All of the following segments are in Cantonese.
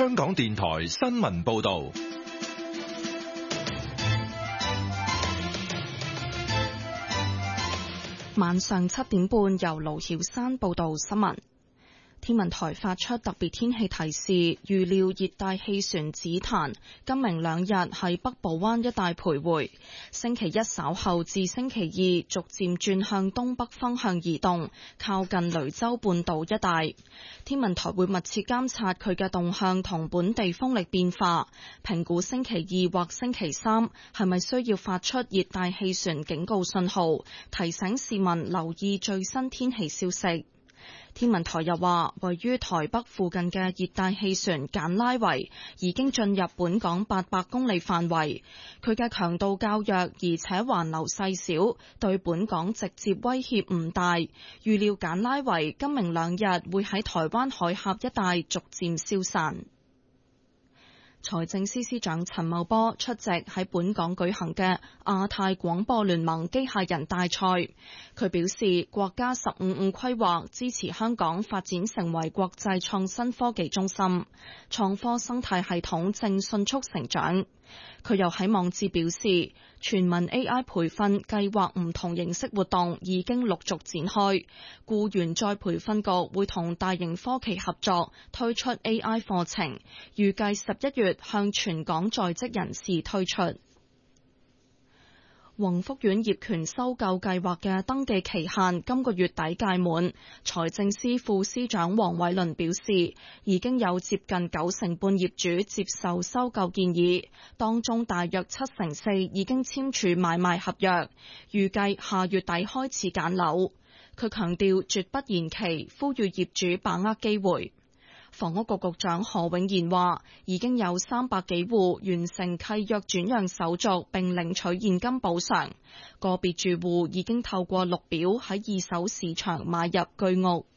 香港電台新聞報道。 晚上7點半，由盧曉珊報道新聞。天文台發出特別天氣提示，預料熱帶氣旋紫檀今明2日喺北部灣一帶徘徊，星期一稍後至星期二逐漸轉向東北方向移動，靠近雷州半島一帶。天文台會密切監察佢嘅動向同本地風力變化，評估星期二或星期三係咪需要發出熱帶氣旋警告信號，提醒市民留意最新天氣消息。天文台又話，位於台北附近嘅熱帶氣旋簡拉維已經進入本港800公里範圍，佢嘅強度較弱，而且環流細小，對本港直接威脅唔大。預料簡拉維今明2日會喺台灣海峽一帶逐漸消散。財政司司長陳茂波出席喺本港舉行嘅亞太廣播聯盟機械人大賽，佢表示國家15+5規劃支持香港發展成為國際創新科技中心，創科生態系統正迅速成長。佢又喺網誌表示，全民 AI 培訓計劃唔同形式活動已經陸續展開，僱員再培訓局會同大型科技合作推出 AI 課程，預計11月向全港在職人士推出。宏福苑業權收購計劃嘅登記期限今個月底屆滿，財政司副司長黃偉綸表示，已經有接近90%半業主接受收購建議，當中大約4%已經簽署買賣合約，預計下月底開始揀樓。佢強調絕不延期，呼籲業主把握機會。房屋局局長何永賢話，已經有300幾戶完成契約轉讓手續並領取現金補償，個別住戶已經透過綠表喺二手市場買入居屋。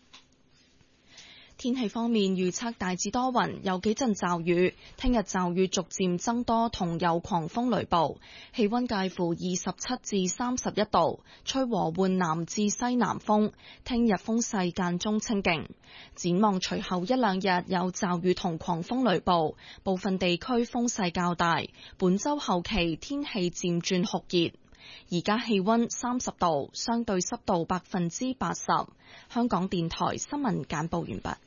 天氣方面預測大致多雲，有幾陣驟雨。聽日驟雨逐漸增多，同有狂風雷暴。氣溫介乎27至31度，吹和緩南至西南風。聽日風勢間中清勁。展望隨後1-2日有驟雨同狂風雷暴，部分地區風勢較大。本週後期天氣漸轉酷熱。而家氣溫30度，相對濕度80%。香港電台新聞簡報完畢。